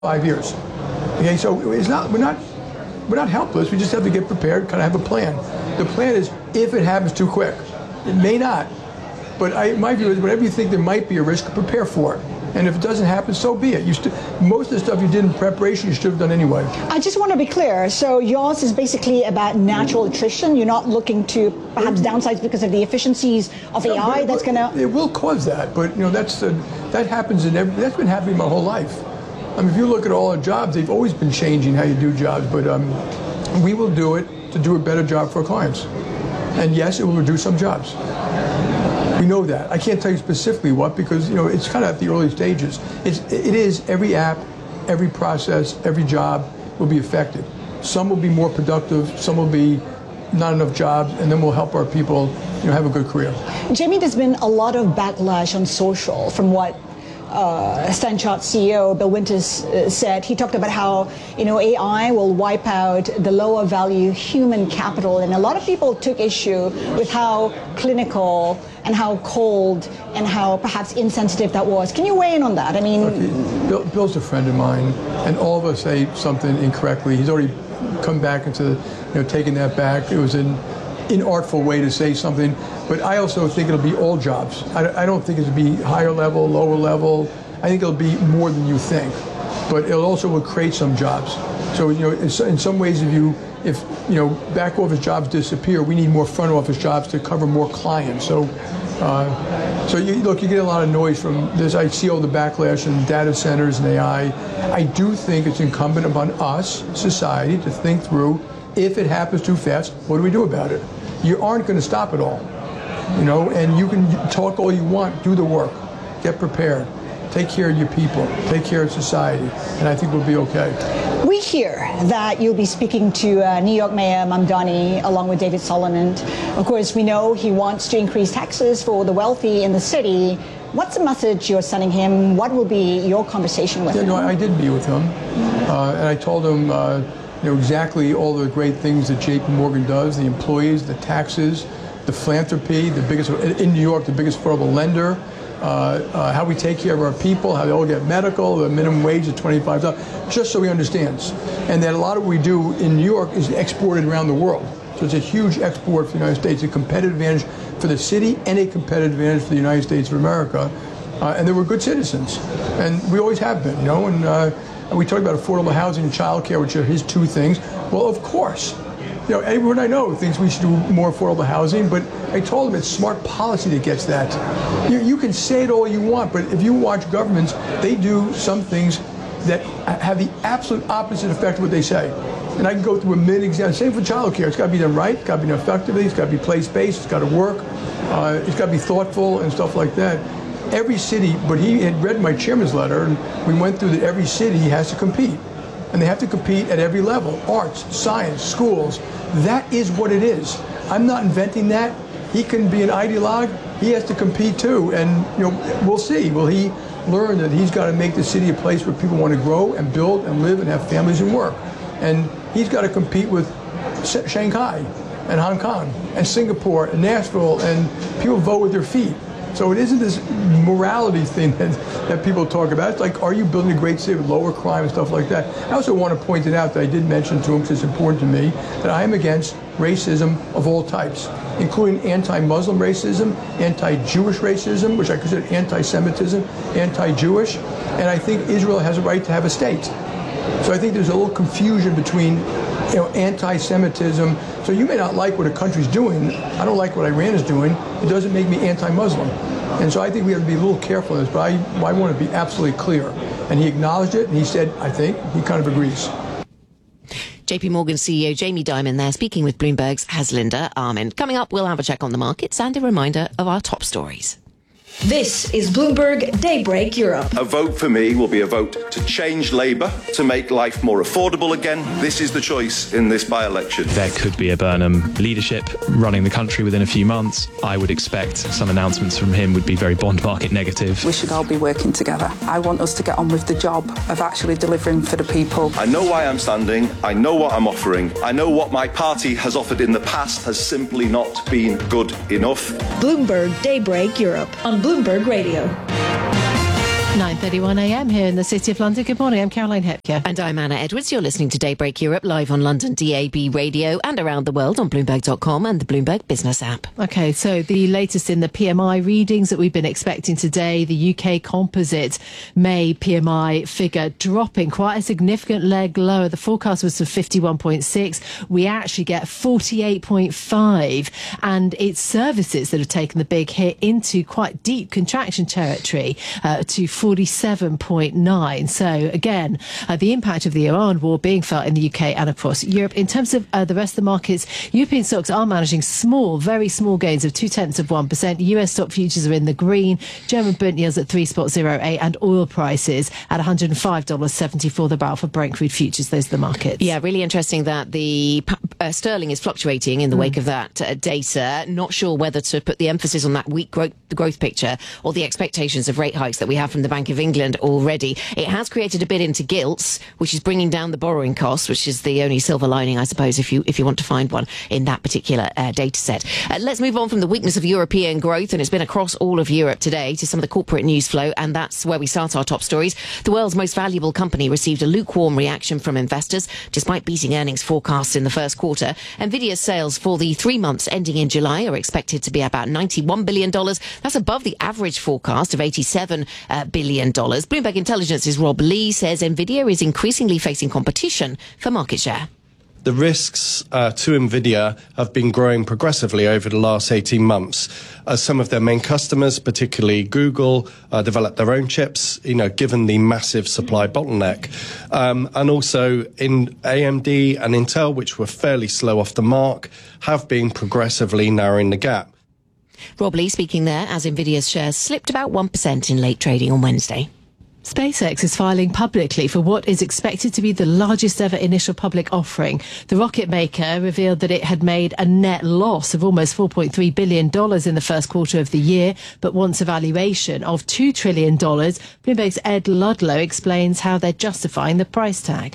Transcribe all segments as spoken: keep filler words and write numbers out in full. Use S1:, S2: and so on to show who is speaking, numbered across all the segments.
S1: five years. Okay, so it's not we're not we're not helpless. We just have to get prepared, kind of have a plan. The plan is if it happens too quick. It may not, but I, my view is whatever you think there might be a risk, prepare for it. And if it doesn't happen, so be it. You st- most of the stuff you did in preparation, you should have done anyway.
S2: I just want to be clear. So yours is basically about natural attrition. You're not looking to perhaps downsides because of the efficiencies of A I. No, that's going to.
S1: It will cause that, but you know that's uh, that happens in every. That's been happening my whole life. I mean, if you look at all our jobs, they've always been changing how you do jobs. But um, we will do it to do a better job for our clients. And yes, it will reduce some jobs. We know that. I can't tell you specifically what because you know it's kind of at the early stages. It's, it is every app, every process, every job will be affected. Some will be more productive. Some will be not enough jobs, and then we'll help our people, you know, have a good career.
S2: Jamie, there's been a lot of backlash on social from what uh, Stanchart C E O Bill Winters uh, said. He talked about how, you know, A I will wipe out the lower value human capital, and a lot of people took issue with how clinical and how cold and how perhaps insensitive that was. Can you weigh in on that? I mean,
S1: okay. Bill, Bill's a friend of mine, and all of us say something incorrectly. He's already come back into, you know, taking that back. It was an inartful way to say something, but I also think it'll be all jobs. I, I don't think it'll be higher level, lower level. I think it'll be more than you think, but it also will create some jobs. So, you know, in some ways, if you if you know back office jobs disappear, we need more front office jobs to cover more clients. So, uh, so you, look, you get a lot of noise from this. I see all the backlash in data centers and A I. I do think it's incumbent upon us, society, to think through if it happens too fast, what do we do about it? You aren't going to stop it all, you know. And you can talk all you want, do the work, get prepared, take care of your people, take care of society, and I think we'll be okay.
S2: We hear that you'll be speaking to uh, New York Mayor Mamdani along with David Solomon. Of course, we know he wants to increase taxes for the wealthy in the city. What's the message you're sending him? What will be your conversation with
S1: yeah,
S2: him?
S1: No, I did meet with him, uh, and I told him uh, you know, exactly all the great things that J P Morgan does, the employees, the taxes, the philanthropy, the biggest, in New York, the biggest affordable lender, Uh, uh, how we take care of our people, how they all get medical, the minimum wage of twenty-five dollars, just so he understands. And that a lot of what we do in New York is exported around the world. So it's a huge export for the United States, a competitive advantage for the city and a competitive advantage for the United States of America. Uh, and they were good citizens. And we always have been, you know. And, uh, and we talked about affordable housing and child care, which are his two things. Well, of course. You know, everyone I know thinks we should do more affordable housing, but I told them it's smart policy that gets that. You, you can say it all you want, but if you watch governments, they do some things that have the absolute opposite effect of what they say. And I can go through a million examples. Same for child care. It's got to be done right. It's got to be done effectively. It's got to be place-based. It's got to work. Uh, it's got to be thoughtful and stuff like that. Every city, but he had read my chairman's letter, and we went through that every city has to compete. And they have to compete at every level, arts, science, schools. That is what it is. I'm not inventing that. He can be an ideologue. He has to compete too. And you know, we'll see. Will he learn that he's got to make the city a place where people want to grow and build and live and have families and work? And he's got to compete with Shanghai and Hong Kong and Singapore and Nashville, and people vote with their feet. So it isn't this morality thing that, that people talk about. It's like, are you building a great city with lower crime and stuff like that? I also want to point it out that I did mention to him, because it's important to me, that I am against racism of all types, including anti-Muslim racism, anti-Jewish racism, which I consider anti-Semitism, anti-Jewish, and I think Israel has a right to have a state. So I think there's a little confusion between, you know, anti-Semitism. So you may not like what a country's doing. I don't like what Iran is doing. It doesn't make me anti-Muslim. And so I think we have to be a little careful in this, but I, I want to be absolutely clear. And he acknowledged it, and he said, I think, he kind of agrees.
S3: J P Morgan C E O Jamie Dimon there, speaking with Bloomberg's Haslinda Armin. Coming up, we'll have a check on the markets and a reminder of our top stories.
S4: This is Bloomberg Daybreak Europe.
S5: A vote for me will be a vote to change Labour, to make life more affordable again. This is the choice in this by-election.
S6: There could be a Burnham leadership running the country within a few months. I would expect some announcements from him would be very bond market negative.
S7: We should all be working together. I want us to get on with the job of actually delivering for the people.
S5: I know why I'm standing. I know what I'm offering. I know what my party has offered in the past has simply not been good enough.
S4: Bloomberg Daybreak Europe on Bloomberg Radio.
S8: nine thirty-one a m here in the City of London. Good morning, I'm Caroline Hepker.
S3: And I'm Anna Edwards. You're listening to Daybreak Europe live on London D A B radio and around the world on Bloomberg dot com and the Bloomberg Business app.
S8: OK, so the latest in the P M I readings that we've been expecting today, the U K composite May P M I figure dropping quite a significant leg lower. The forecast was for fifty-one point six. We actually get forty-eight point five. And it's services that have taken the big hit into quite deep contraction territory uh, to forty-seven point nine. So again, uh, the impact of the Iran war being felt in the U K and across Europe. In terms of uh, the rest of the markets, European stocks are managing small, very small gains of two tenths of one percent. U S stock futures are in the green. German Bund yields at three point zero eight and oil prices at one hundred five dollars seventy-four the barrel for Brent crude futures. Those are the markets.
S3: Yeah, really interesting that the uh, sterling is fluctuating in the mm. wake of that uh, data. Not sure whether to put the emphasis on that weak growth, growth picture or the expectations of rate hikes that we have from the Bank of England already. It has created a bit into gilts, which is bringing down the borrowing costs, which is the only silver lining, I suppose, if you if you want to find one in that particular uh, data set. Uh, let's move on from the weakness of European growth, and it's been across all of Europe today, to some of the corporate news flow, and that's where we start our top stories. The world's most valuable company received a lukewarm reaction from investors, despite beating earnings forecasts in the first quarter. Nvidia's sales for the three months ending in July are expected to be about ninety-one billion dollars. That's above the average forecast of eighty-seven uh, billion dollars. Bloomberg Intelligence's Rob Lee says Nvidia is increasingly facing competition for market share.
S9: The risks uh, to Nvidia have been growing progressively over the last eighteen months. As some of their main customers, particularly Google, uh, develop their own chips, you know, given the massive supply bottleneck. Um, and also in A M D and Intel, which were fairly slow off the mark, have been progressively narrowing the gap.
S3: Rob Lee speaking there as Nvidia's shares slipped about one percent in late trading on Wednesday.
S8: SpaceX is filing publicly for what is expected to be the largest ever initial public offering. The rocket maker revealed that it had made a net loss of almost four point three billion dollars in the first quarter of the year, but wants a valuation of two trillion dollars. Bloomberg's Ed Ludlow explains how they're justifying the price tag.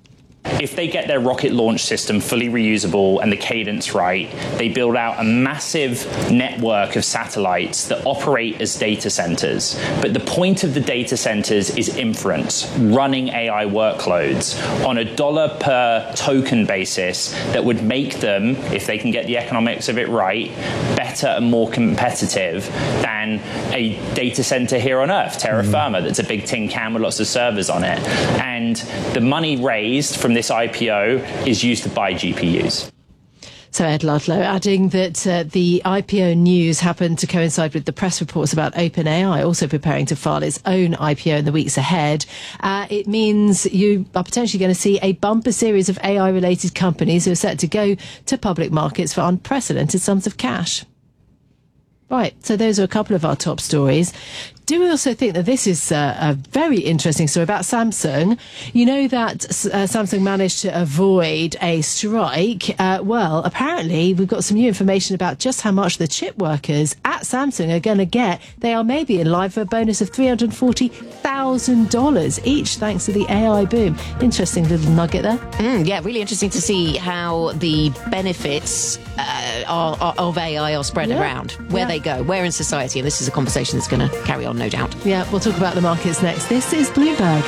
S10: If they get their rocket launch system fully reusable and the cadence right, they build out a massive network of satellites that operate as data centers. But the point of the data centers is inference, running A I workloads on a dollar per token basis that would make them, if they can get the economics of it right, better and more competitive than a data center here on Earth, Terra Firma, that's a big tin can with lots of servers on it. And the money raised from this I P O is used to buy G P Us.
S8: So Ed Ludlow adding that uh, the I P O news happened to coincide with the press reports about OpenAI also preparing to file its own I P O in the weeks ahead. Uh, it means you are potentially going to see a bumper series of A I-related companies who are set to go to public markets for unprecedented sums of cash. Right, so those are a couple of our top stories. Do we also think that this is uh, a very interesting story about Samsung? You know that uh, Samsung managed to avoid a strike. Uh, well, apparently we've got some new information about just how much the chip workers at Samsung are going to get. They are maybe in line for a bonus of three hundred forty thousand dollars each, thanks to the A I boom. Interesting little nugget there.
S3: Mm, yeah, really interesting to see how the benefits uh, are, are, of A I are spread
S8: Yeah.
S3: around, where
S8: Yeah.
S3: they go, where in society. And this is a conversation that's going to carry on, no doubt.
S8: Yeah, we'll talk about the markets next. This is Bloomberg.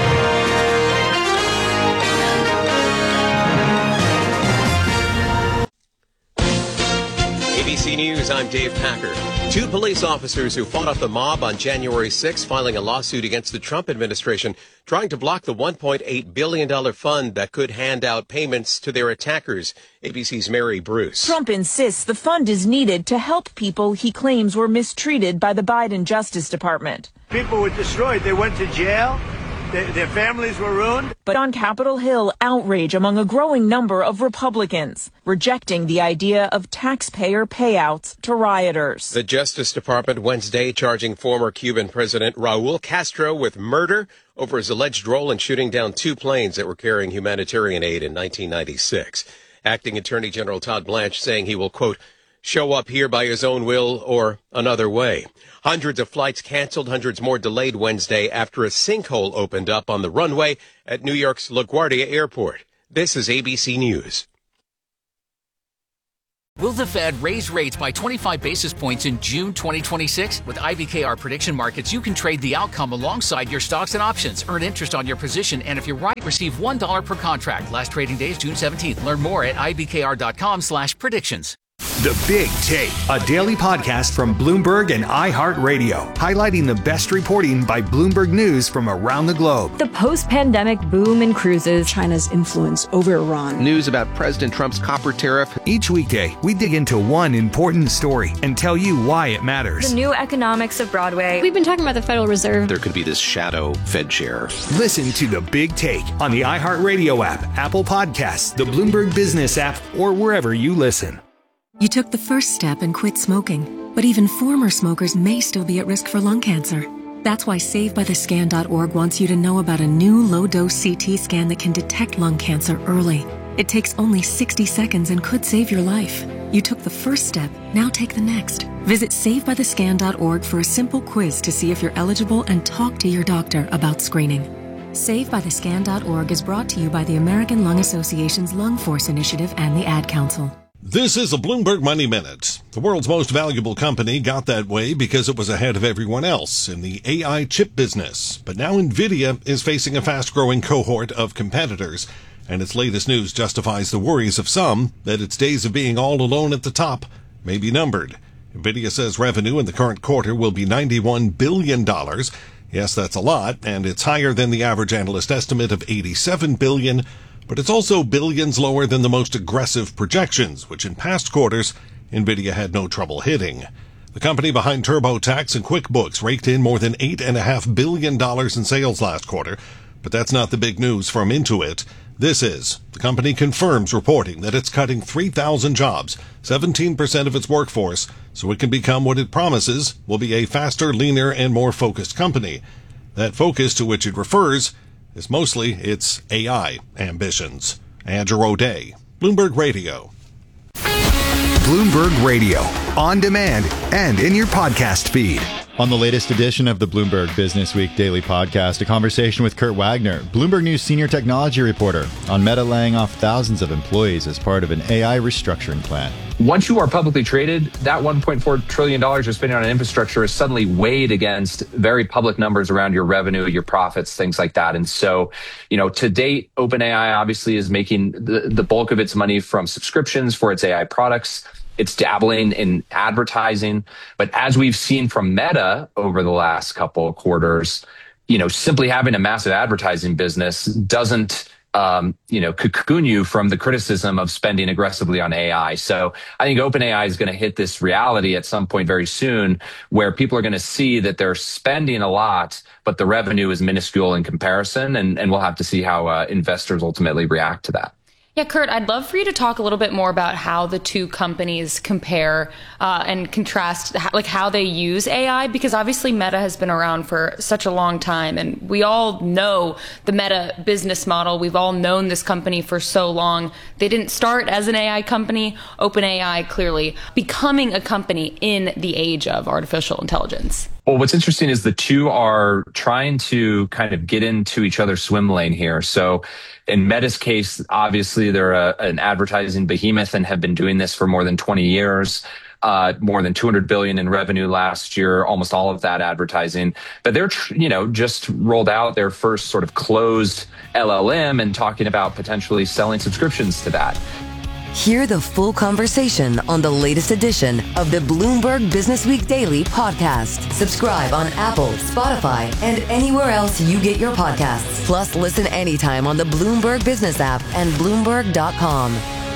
S11: A B C News, I'm Dave Packer. Two police officers who fought off the mob on January sixth filing a lawsuit against the Trump administration, trying to block the one point eight billion dollars fund that could hand out payments to their attackers. A B C's Mary Bruce.
S12: Trump insists the fund is needed to help people he claims were mistreated by the Biden Justice Department.
S13: People were destroyed. They went to jail. Their, their families were ruined.
S12: But on Capitol Hill, outrage among a growing number of Republicans, rejecting the idea of taxpayer payouts to rioters.
S11: The Justice Department Wednesday charging former Cuban President Raul Castro with murder over his alleged role in shooting down two planes that were carrying humanitarian aid in nineteen ninety-six. Acting Attorney General Todd Blanche saying he will, quote, show up here by his own will or another way. Hundreds of flights canceled, hundreds more delayed Wednesday after a sinkhole opened up on the runway at New York's LaGuardia Airport. This is A B C News.
S14: Will the Fed raise rates by twenty-five basis points in June twenty twenty-six? With I B K R Prediction Markets, you can trade the outcome alongside your stocks and options, earn interest on your position, and if you're right, receive one dollar per contract. Last trading day is June seventeenth. Learn more at ibkr.com slash predictions.
S15: The Big Take, a daily podcast from Bloomberg and iHeartRadio, highlighting the best reporting by Bloomberg News from around the globe.
S16: The post-pandemic boom in cruises, China's influence over Iran,
S17: news about President Trump's copper tariff.
S15: Each weekday, we dig into one important story and tell you why it matters.
S16: the new economics of Broadway.
S18: We've been talking about the Federal Reserve.
S17: There could be this shadow Fed chair.
S15: Listen to The Big Take on the iHeartRadio app, Apple Podcasts, the Bloomberg Business app, or wherever you listen.
S19: You took the first step and quit smoking, but even former smokers may still be at risk for lung cancer. That's why Save By The Scan dot org wants you to know about a new low-dose C T scan that can detect lung cancer early. It takes only sixty seconds and could save your life. You took the first step, now take the next. Visit Save By The Scan dot org for a simple quiz to see if you're eligible and talk to your doctor about screening. Save By The Scan dot org is brought to you by the American Lung Association's Lung Force Initiative and the Ad Council.
S20: This is a Bloomberg Money Minute. The world's most valuable company got that way because it was ahead of everyone else in the A I chip business. But now NVIDIA is facing a fast-growing cohort of competitors, and its latest news justifies the worries of some that its days of being all alone at the top may be numbered. NVIDIA says revenue in the current quarter will be ninety-one billion dollars. Yes, that's a lot, and it's higher than the average analyst estimate of eighty-seven billion dollars. But it's also billions lower than the most aggressive projections, which in past quarters, NVIDIA had no trouble hitting. The company behind TurboTax and QuickBooks raked in more than eight point five billion dollars in sales last quarter. But that's not the big news from Intuit. This is. The company confirms reporting that it's cutting three thousand jobs, seventeen percent of its workforce, so it can become what it promises will be a faster, leaner, and more focused company. That focus to which it refers is mostly its A I ambitions. Andrew O'Day, Bloomberg Radio.
S15: Bloomberg Radio, on demand and in your podcast feed.
S21: On the latest edition of the Bloomberg Business Week Daily Podcast, a conversation with Kurt Wagner, Bloomberg News senior technology reporter, on Meta laying off thousands of employees as part of an A I restructuring plan.
S22: Once you are publicly traded, that one point four trillion dollars you're spending on infrastructure is suddenly weighed against very public numbers around your revenue, your profits, things like that. And so, you know, to date, OpenAI obviously is making the, the bulk of its money from subscriptions for its A I products. It's dabbling in advertising. But as we've seen from Meta over the last couple of quarters, you know, simply having a massive advertising business doesn't, um, you know, cocoon you from the criticism of spending aggressively on A I. So I think OpenAI is going to hit this reality at some point very soon where people are going to see that they're spending a lot, but the revenue is minuscule in comparison. And, and we'll have to see how uh, investors ultimately react to that.
S23: Yeah, Kurt, I'd love for you to talk a little bit more about how the two companies compare uh, and contrast, how, like how they use A I, because obviously Meta has been around for such a long time, and we all know the Meta business model. We've all known this company for so long. They didn't start as an A I company. OpenAI clearly becoming a company in the age of artificial intelligence.
S22: Well, what's interesting is the two are trying to kind of get into each other's swim lane here. So in Meta's case, obviously they're a, an advertising behemoth and have been doing this for more than twenty years. Uh, more than two hundred billion in revenue last year, almost all of that advertising. But they're, you know, just rolled out their first sort of closed L L M and talking about potentially selling subscriptions to that.
S24: Hear the full conversation on the latest edition of the Bloomberg Business Week Daily Podcast. Subscribe on Apple, Spotify, and anywhere else you get your podcasts. Plus, listen anytime on the Bloomberg Business app and Bloomberg dot com.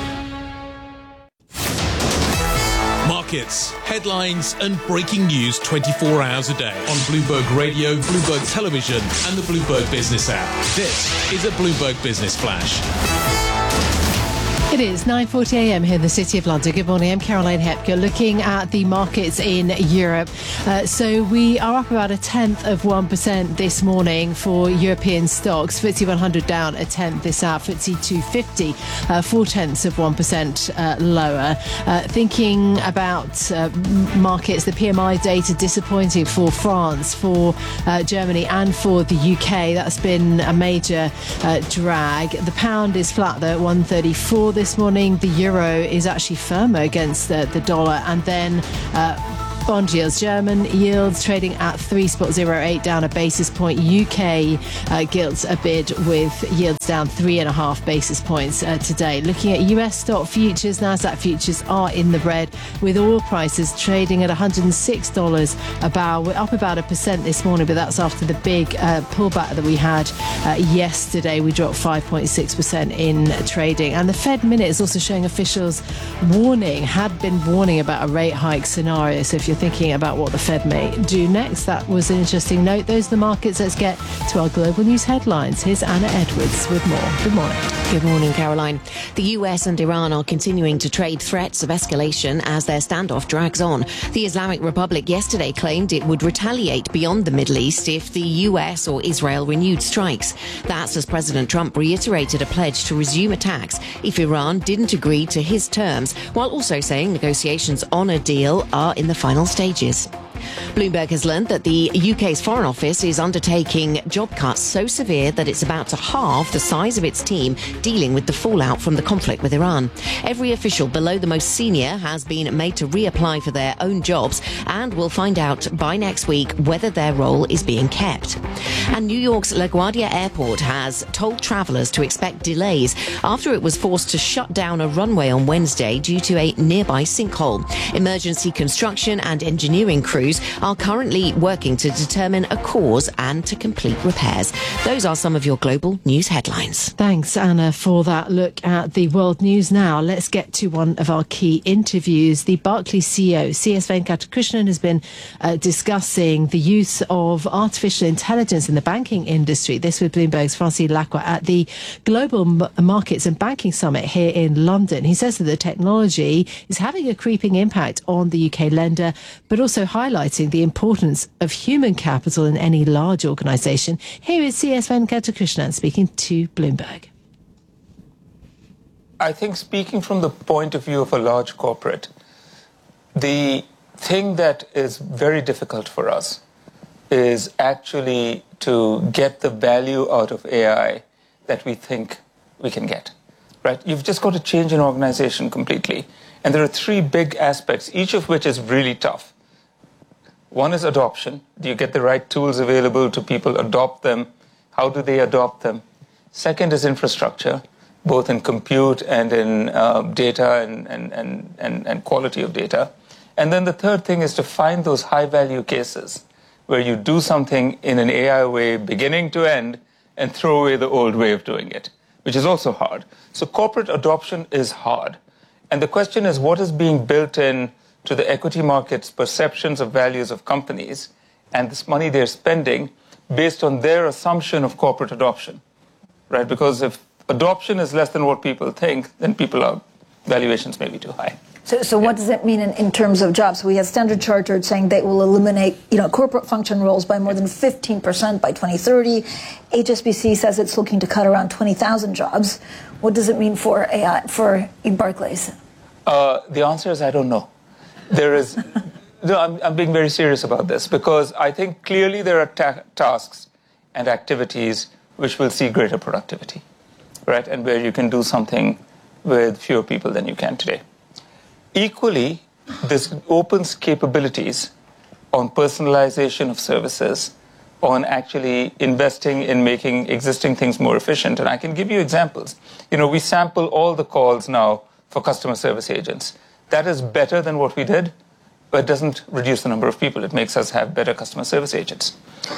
S25: Markets, headlines, and breaking news twenty-four hours a day on Bloomberg Radio, Bloomberg Television, and the Bloomberg Business app. This is a Bloomberg Business Flash.
S8: It is nine forty a m here in the City of London. Good morning, I'm Caroline Hepker, looking at the markets in Europe. Uh, so we are up about a tenth of one percent this morning for European stocks. F T S E one hundred down a tenth this hour. F T S E two fifty, uh, four tenths of one percent uh, lower. Uh, thinking about uh, markets, the P M I data disappointing for France, for uh, Germany, and for the U K. That's been a major uh, drag. The pound is flat though at one thirty-four. this morning, the euro is actually firmer against the, the dollar, and then uh, bond yields, German yields trading at three point oh eight, down a basis point. U K uh, gilts a bid with yields down three and a half basis points uh, today. Looking at U S stock futures, Nasdaq futures are in the red, with oil prices trading at one hundred six dollars a barrel. We're up about a percent this morning, but that's after the big uh, pullback that we had uh, yesterday. We dropped five point six percent in trading. And the Fed minute is also showing officials warning, had been warning about a rate hike scenario. So if you're thinking about what the Fed may do next, that was an interesting note. Those are the markets. Let's get to our global news headlines. Here's Anna Edwards with more. Good morning.
S3: Good morning, Caroline. The U S and Iran are continuing to trade threats of escalation as their standoff drags on. The Islamic Republic yesterday claimed it would retaliate beyond the Middle East if the U S or Israel renewed strikes. That's as President Trump reiterated a pledge to resume attacks if Iran didn't agree to his terms, while also saying negotiations on a deal are in the final stages. Bloomberg has learned that the U K's Foreign Office is undertaking job cuts so severe that it's about to halve the size of its team dealing with the fallout from the conflict with Iran. Every official below the most senior has been made to reapply for their own jobs, and will find out by next week whether their role is being kept. And New York's LaGuardia Airport has told travellers to expect delays after it was forced to shut down a runway on Wednesday due to a nearby sinkhole. Emergency construction and engineering crews are currently working to determine a cause and to complete repairs. Those are some of your global news headlines.
S8: Thanks, Anna, for that look at the world news. Now, let's get to one of our key interviews. The Barclays C E O, C S Venkatakrishnan, has been uh, discussing the use of artificial intelligence in the banking industry. This with Bloomberg's Francine Lacqua at the Global Markets and Banking Summit here in London. He says that the technology is having a creeping impact on the U K lender, but also highlighting the importance of human capital in any large organisation. Here is C S Venkatakrishnan speaking to Bloomberg.
S1: I think, speaking from the point of view of a large corporate, the thing that is very difficult for us is actually to get the value out of A I that we think we can get, right? You've just got to change an organization completely. And there are three big aspects, each of which is really tough. One is adoption. Do you get the right tools available to people adopt them? How do they adopt them? Second is infrastructure, both in compute and in uh, data and, and, and, and, and quality of data. And then the third thing is to find those high-value cases where you do something in an A I way, beginning to end, and throw away the old way of doing it, which is also hard. So corporate adoption is hard. And the question is, what is being built in to the equity market's perceptions of values of companies and this money they're spending based on their assumption of corporate adoption, right? Because if adoption is less than what people think, then people are, valuations may be too high.
S4: So, so what does it mean in, in terms of jobs? We have Standard Chartered saying they will eliminate, you know, corporate function roles by more than fifteen percent by twenty thirty. H S B C says it's looking to cut around twenty thousand jobs. What does it mean for A I, for Barclays?
S1: Uh, the answer is I don't know. There is, no, I'm, I'm being very serious about this, because I think clearly there are ta- tasks and activities which will see greater productivity, right? And where you can do something with fewer people than you can today. Equally, this opens capabilities on personalization of services, on actually investing in making existing things more efficient. And I can give you examples. You know, we sample all the calls now for customer service agents. That is better than what we did, but it doesn't reduce the number of people. It makes us have better customer service agents.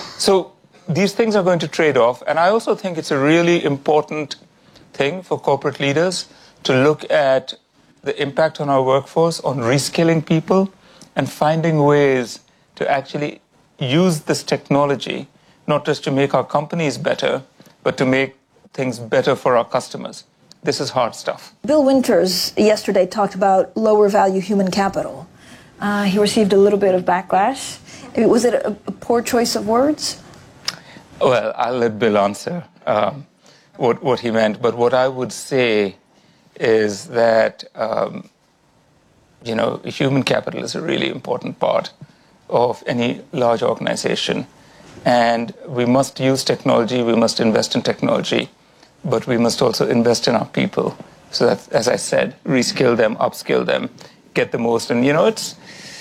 S1: So these things are going to trade off. And I also think it's a really important thing for corporate leaders to look at the impact on our workforce, on reskilling people, and finding ways to actually use this technology, not just to make our companies better, but to make things better for our customers. This is hard stuff.
S4: Bill Winters yesterday talked about lower value human capital. Uh, he received a little bit of backlash. Was it a, a poor choice of words?
S1: Well, I'll let Bill answer um, what, what he meant. But what I would say is that, um, you know, human capital is a really important part of any large organization. And we must use technology, we must invest in technology, but we must also invest in our people so that, as I said, reskill them, upskill them, get the most. And, you know, it's,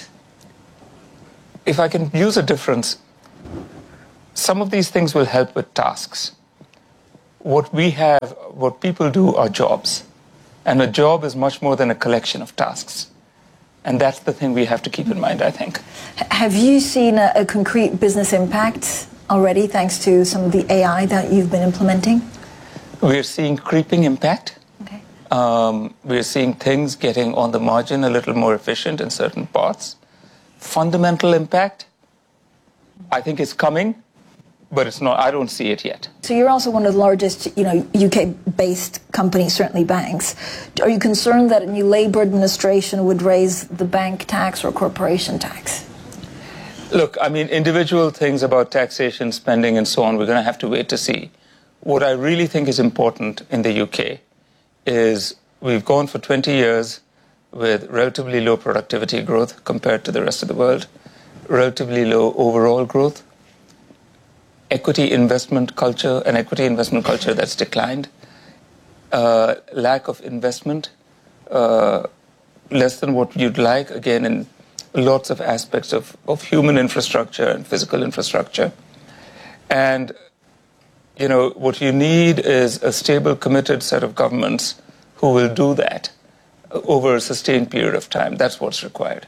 S1: if I can use a difference, some of these things will help with tasks. What we have, what people do are jobs. And a job is much more than a collection of tasks. And that's the thing we have to keep in mind, I think.
S4: Have you seen a, a concrete business impact already, thanks to some of the A I that you've been implementing?
S1: We're seeing creeping impact.
S4: Okay.
S1: Um, we're seeing things getting on the margin a little more efficient in certain parts. Fundamental impact, I think, is coming, but it's not. I don't see it yet.
S4: So you're also one of the largest, you know, U K-based companies, certainly banks. Are you concerned that a new Labour administration would raise the bank tax or corporation tax?
S1: Look, I mean, individual things about taxation, spending, and so on, we're going to have to wait to see. What I really think is important in the U K is we've gone for twenty years with relatively low productivity growth compared to the rest of the world, relatively low overall growth, equity investment culture, an equity investment culture that's declined, uh, lack of investment, uh, less than what you'd like, again, in lots of aspects of, of human infrastructure and physical infrastructure. And, you know, what you need is a stable, committed set of governments who will do that over a sustained period of time. That's what's required.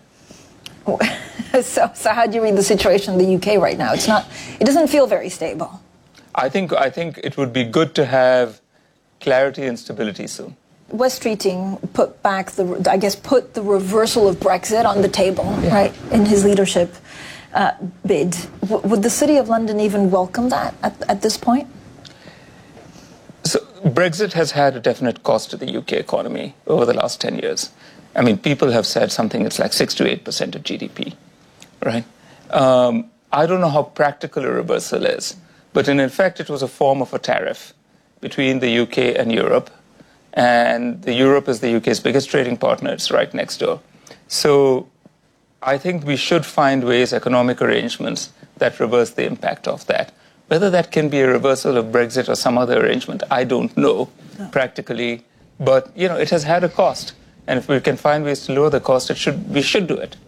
S4: so, so how do you read the situation in the U K right now? It's not. It doesn't feel very stable.
S1: I think. I think it would be good to have clarity and stability soon.
S4: Wes Streeting put back the. I guess put the reversal of Brexit on the table, yeah. right, in his leadership uh, bid. W- would the City of London even welcome that at, at this point?
S1: So Brexit has had a definite cost to the U K economy over the last ten years. I mean, people have said something that's like six to eight percent of G D P, right? Um, I don't know how practical a reversal is, but in effect, it was a form of a tariff between the U K and Europe, and the Europe is the U K's biggest trading partner. It's right next door. So I think we should find ways, economic arrangements, that reverse the impact of that. Whether that can be a reversal of Brexit or some other arrangement, I don't know no. practically. But, you know, it has had a cost. And if we can find ways to lower the cost, it should we should do it.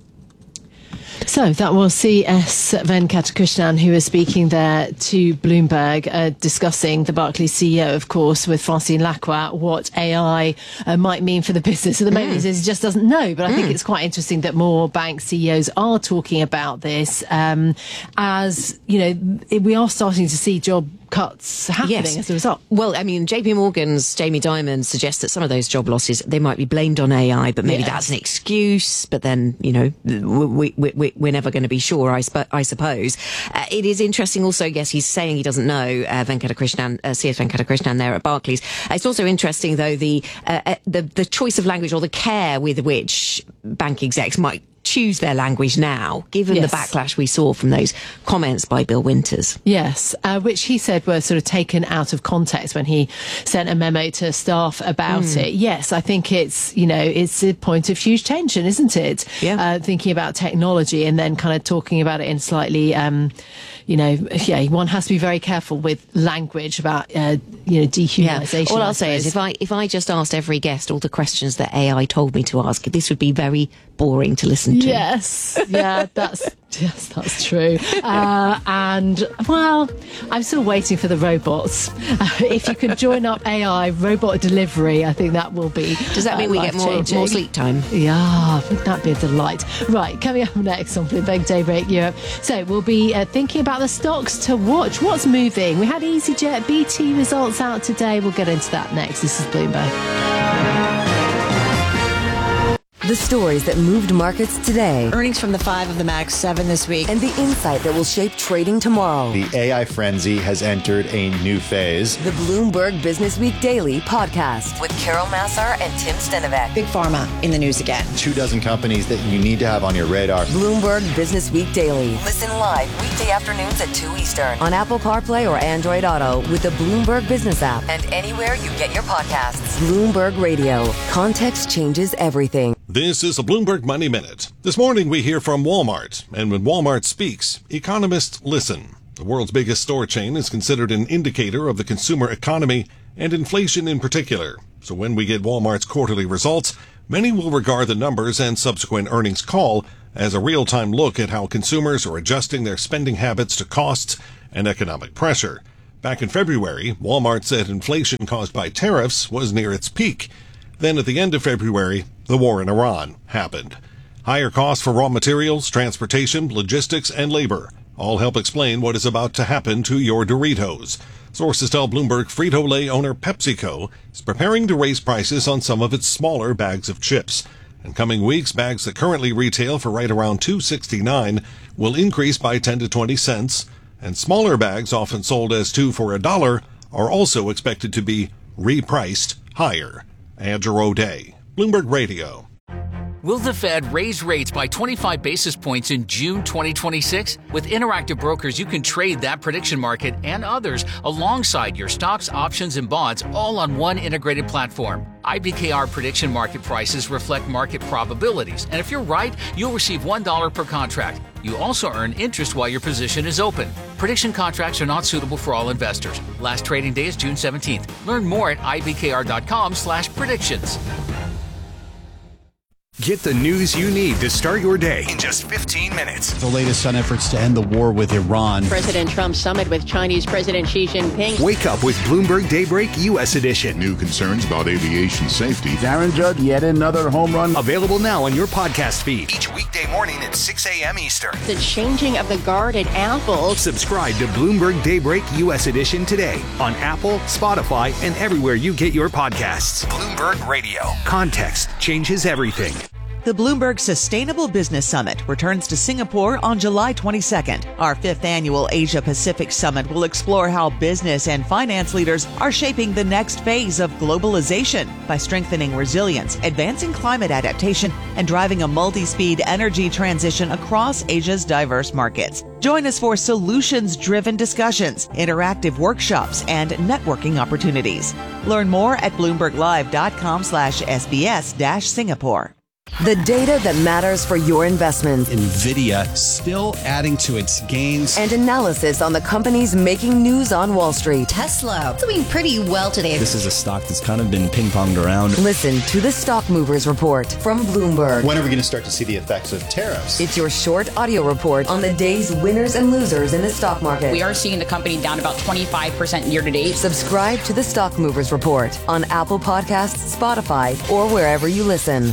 S8: So that was C S Venkatakrishnan, who was speaking there to Bloomberg, uh, discussing the Barclays C E O, of course, with Francine Lacqua, what A I uh, might mean for the business. At the moment, mm. he just doesn't know. But I mm. think it's quite interesting that more bank C E Os are talking about this, um, as, you know, we are starting to see job cuts happening yes. as a result.
S3: Well, I mean, J P Morgan's Jamie Dimon suggests that some of those job losses, they might be blamed on A I, but maybe yes. that's an excuse. But then, you know, we, we, we, we're never going to be sure, I, sp- I suppose. Uh, it is interesting also, yes, he's saying he doesn't know, uh, Venkatakrishnan, uh, C S Venkatakrishnan there at Barclays. Uh, it's also interesting, though, the, uh, uh, the the choice of language or the care with which bank execs might choose their language now, given yes. the backlash we saw from those comments by Bill Winters.
S8: Yes, uh, which he said were sort of taken out of context when he sent a memo to staff about mm. it. Yes, I think it's, you know, it's a point of huge tension, isn't it?
S3: Yeah.
S8: Uh, thinking about technology and then kind of talking about it in slightly, um, you know, yeah, one has to be very careful with language about, uh, you know, dehumanisation.
S3: Yeah. All I'll say is if I, if I just asked every guest all the questions that A I told me to ask, this would be very boring to listen to.
S8: Yes, yeah, that's yes, that's true. Uh, and well, I'm still waiting for the robots. Uh, if you could join up A I robot delivery, I think that will be.
S3: Does that mean uh, we get more, more sleep time?
S8: Yeah, wouldn't that be a delight? Right, coming up next on Bloomberg Daybreak Europe. So we'll be uh, thinking about the stocks to watch. What's moving? We had EasyJet, B T results out today. We'll get into that next. This is Bloomberg.
S24: The stories that moved markets today.
S2: Earnings from the five of the Max seven this week.
S24: And the insight that will shape trading tomorrow.
S21: The A I frenzy has entered a new phase.
S24: The Bloomberg Business Week Daily podcast with Carol Massar and Tim Stenovec.
S2: Big Pharma in the news again.
S21: Two dozen companies that you need to have on your radar.
S24: Bloomberg Business Week Daily. Listen live weekday afternoons at two Eastern on Apple CarPlay or Android Auto with the Bloomberg Business app and anywhere you get your podcasts. Bloomberg Radio. Context changes everything.
S20: This is a Bloomberg Money Minute. This morning we hear from Walmart, and when Walmart speaks, economists listen. The world's biggest store chain is considered an indicator of the consumer economy and inflation in particular. So when we get Walmart's quarterly results, many will regard the numbers and subsequent earnings call as a real-time look at how consumers are adjusting their spending habits to costs and economic pressure. Back in February, Walmart said inflation caused by tariffs was near its peak. Then at the end of February, the war in Iran happened. Higher costs for raw materials, transportation, logistics, and labor all help explain what is about to happen to your Doritos. Sources tell Bloomberg Frito-Lay owner PepsiCo is preparing to raise prices on some of its smaller bags of chips. In coming weeks, bags that currently retail for right around two dollars and sixty-nine cents will increase by ten to twenty cents, and smaller bags often sold as two for a dollar are also expected to be repriced higher. Andrew O'Day, Bloomberg Radio.
S14: Will the Fed raise rates by twenty-five basis points in June twenty twenty-six? With Interactive Brokers, you can trade that prediction market and others alongside your stocks, options, and bonds, all on one integrated platform. I B K R prediction market prices reflect market probabilities, and if you're right, you'll receive one dollar per contract. You also earn interest while your position is open. Prediction contracts are not suitable for all investors. Last trading day is June seventeenth. Learn more at I B K R dot com slash predictions.
S15: Get the news you need to start your day in just fifteen minutes.
S5: The latest on efforts to end the war with Iran.
S6: President Trump's summit with Chinese President Xi Jinping.
S15: Wake up with Bloomberg Daybreak U S Edition.
S7: New concerns about aviation safety.
S5: Darren Judd, yet another home run.
S15: Available now on your podcast feed. Each weekday morning at six a.m. Eastern.
S6: The changing of the guard at Apple.
S15: Subscribe to Bloomberg Daybreak U S Edition today on Apple, Spotify, and everywhere you get your podcasts. Bloomberg Radio. Context changes everything.
S9: The Bloomberg Sustainable Business Summit returns to Singapore on July twenty-second. Our fifth annual Asia Pacific Summit will explore how business and finance leaders are shaping the next phase of globalization by strengthening resilience, advancing climate adaptation, and driving a multi-speed energy transition across Asia's diverse markets. Join us for solutions-driven discussions, interactive workshops, and networking opportunities. Learn more at bloomberg live dot com slash S B S dash Singapore.
S24: The data that matters for your investments.
S5: NVIDIA still adding to its gains.
S24: And analysis on the companies making news on Wall Street.
S2: Tesla doing pretty well today.
S5: This is a stock that's kind of been ping-ponged around.
S24: Listen to the Stock Movers Report from Bloomberg.
S21: When are we going to start to see the effects of tariffs?
S24: It's your short audio report on the day's winners and losers in the stock market.
S18: We are seeing the company down about twenty-five percent year to date.
S24: Subscribe to the Stock Movers Report on Apple Podcasts, Spotify, or wherever you listen.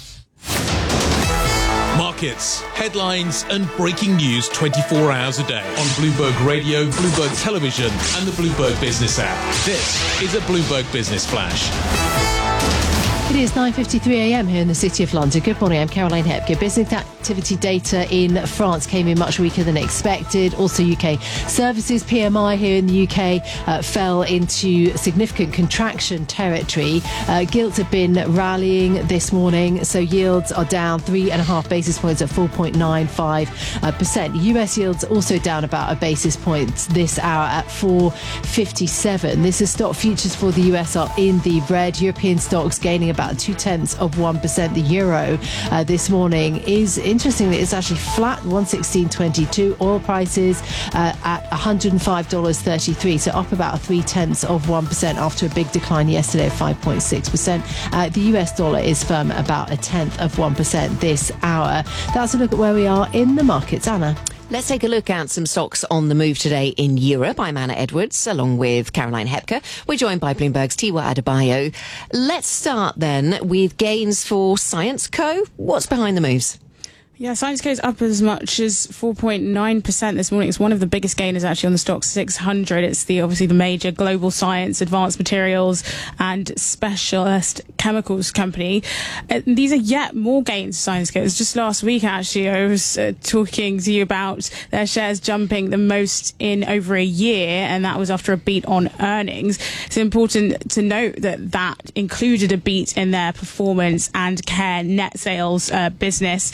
S25: Markets, headlines, and breaking news twenty-four hours a day on Bloomberg Radio, Bloomberg Television, and the Bloomberg Business app. This is a Bloomberg Business Flash.
S8: It is nine fifty-three a.m. here in the City of London. Good morning, I'm Caroline Hepker. Business activity data in France came in much weaker than expected. Also, U K services P M I here in the U K uh, fell into significant contraction territory. Uh, gilts have been rallying this morning, so yields are down three and a half basis points at four point nine five percent. U S yields also down about a basis point this hour at four fifty-seven. This is stock futures for the U S are in the red. European stocks gaining about two tenths of one percent. The euro uh, this morning is interestingly it's actually flat, one sixteen twenty-two. Oil prices uh, at one hundred five dollars thirty-three, so up about three tenths of one percent after a big decline yesterday of five point six percent. Uh, the U S dollar is firm about a tenth of one percent this hour. That's a look at where we are in the markets. Anna.
S3: Let's take a look at some stocks on the move today in Europe. I'm Anna Edwards, along with Caroline Hepker. We're joined by Bloomberg's Tiwa Adebayo. Let's start then with gains for Syensqo. What's behind the moves?
S26: Yeah, Syensqo is up as much as four point nine percent this morning. It's one of the biggest gainers actually on the stock six hundred. It's the obviously the major global science, advanced materials and specialist chemicals company. Uh, these are yet more gains for Syensqo. It was just last week actually I was uh, talking to you about their shares jumping the most in over a year, and that was after a beat on earnings. It's important to note that that included a beat in their performance and care net sales uh, business.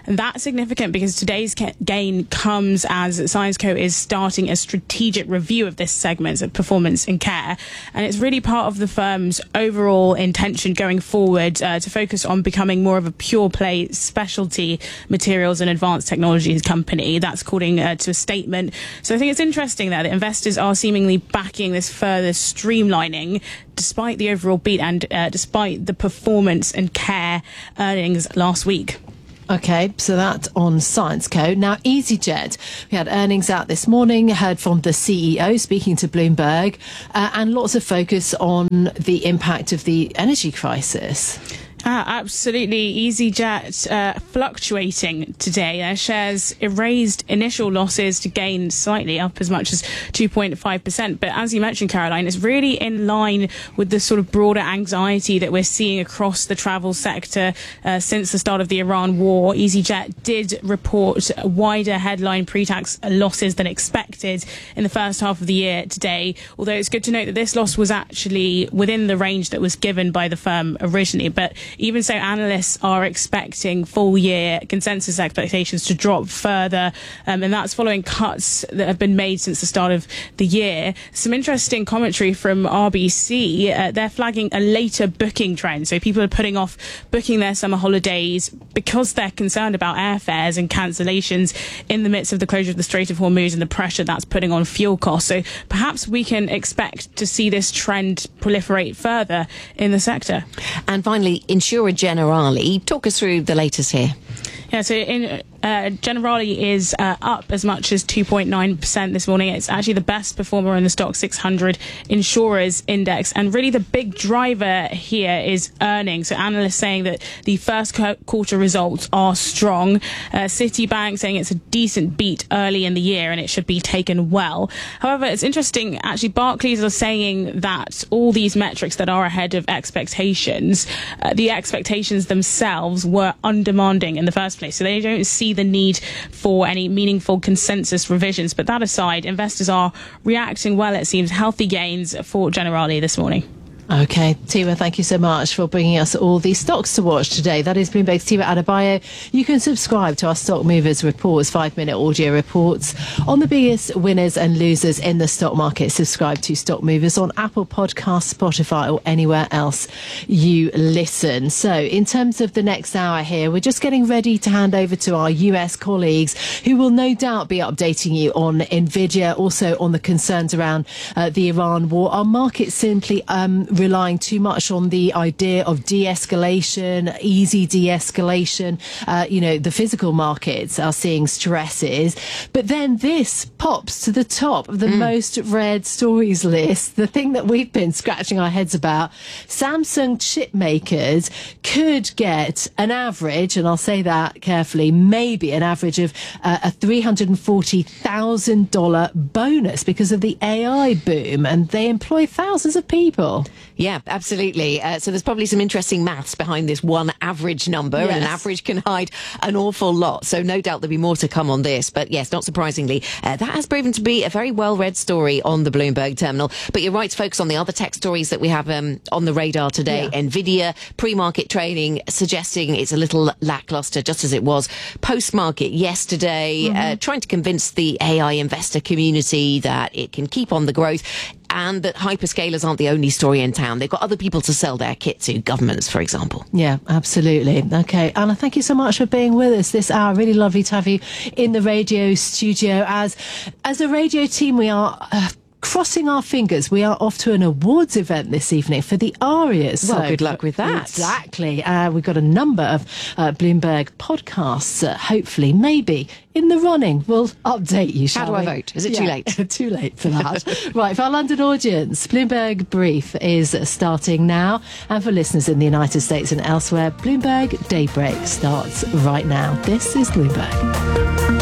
S26: And that's significant because today's gain comes as Syensqo is starting a strategic review of this segment of performance and care. And it's really part of the firm's overall intention going forward uh, to focus on becoming more of a pure play specialty materials and advanced technologies company. That's according uh, to a statement. So I think it's interesting there that investors are seemingly backing this further streamlining despite the overall beat and uh, despite the performance and care earnings last week.
S8: Okay, so that's on Syensqo. Now, EasyJet, we had earnings out this morning, heard from the C E O speaking to Bloomberg, uh, and lots of focus on the impact of the energy crisis.
S26: Ah, absolutely. EasyJet uh, fluctuating today. Their shares erased initial losses to gain slightly up as much as two point five percent. But as you mentioned, Caroline, it's really in line with the sort of broader anxiety that we're seeing across the travel sector uh, since the start of the Iran war. EasyJet did report wider headline pre-tax losses than expected in the first half of the year today. Although it's good to note that this loss was actually within the range that was given by the firm originally. But even so, analysts are expecting full-year consensus expectations to drop further, um, and that's following cuts that have been made since the start of the year. Some interesting commentary from R B C. Uh, they're flagging a later booking trend, so people are putting off booking their summer holidays because they're concerned about airfares and cancellations in the midst of the closure of the Strait of Hormuz and the pressure that's putting on fuel costs. So perhaps we can expect to see this trend proliferate further in the sector.
S3: And finally, Insurer Generali, talk us through the latest here.
S26: Yeah, so in, uh, Generali is uh, up as much as two point nine percent this morning. It's actually the best performer in the Stoxx six hundred Insurers Index. And really the big driver here is earnings. So analysts saying that the first quarter results are strong. Uh, Citibank saying it's a decent beat early in the year and it should be taken well. However, it's interesting, actually, Barclays are saying that all these metrics that are ahead of expectations, uh, the expectations themselves were undemanding in the first place. So they don't see the need for any meaningful consensus revisions. But that aside, investors are reacting well, it seems. Healthy gains for Generali this morning.
S8: Okay, Tima, thank you so much for bringing us all these stocks to watch today. That is Bloomberg's Tima Adebayo. You can subscribe to our Stock Movers reports, five-minute audio reports on the biggest winners and losers in the stock market. Subscribe to Stock Movers on Apple Podcasts, Spotify, or anywhere else you listen. So, in terms of the next hour here, we're just getting ready to hand over to our U S colleagues, who will no doubt be updating you on Nvidia, also on the concerns around uh, the Iran war. Our market simply um, relying too much on the idea of de-escalation, easy de-escalation. Uh, you know, the physical markets are seeing stresses. But then this pops to the top of the mm. most read stories list. The thing that we've been scratching our heads about. Samsung chip makers could get an average, and I'll say that carefully, maybe an average of uh, a three hundred forty thousand dollars bonus because of the A I boom, and they employ thousands of people.
S3: Yeah, absolutely. Uh, so there's probably some interesting maths behind this one average number, yes. and an average can hide an awful lot. So no doubt there'll be more to come on this. But yes, not surprisingly, uh, that has proven to be a very well-read story on the Bloomberg terminal. But you're right to focus on the other tech stories that we have um, on the radar today. Yeah. Nvidia, pre-market trading, suggesting it's a little lackluster, just as it was post-market yesterday, mm-hmm. uh, trying to convince the A I investor community that it can keep on the growth, and that hyperscalers aren't the only story in town. They've got other people to sell their kit to, governments, for example.
S8: Yeah, absolutely. Okay, Anna, thank you so much for being with us this hour. Really lovely to have you in the radio studio. As, as a radio team, we are... Uh, crossing our fingers, we are off to an awards event this evening for the Arias.
S3: Well,
S8: so,
S3: good luck with that.
S8: Exactly. Uh, we've got a number of uh, Bloomberg podcasts, uh, hopefully, maybe, in the running. We'll update you, shall we?
S3: How do I vote? Is it
S8: yeah,
S3: too late?
S8: Too late for that. Right, for our London audience, Bloomberg Brief is starting now. And for listeners in the United States and elsewhere, Bloomberg Daybreak starts right now. This is Bloomberg.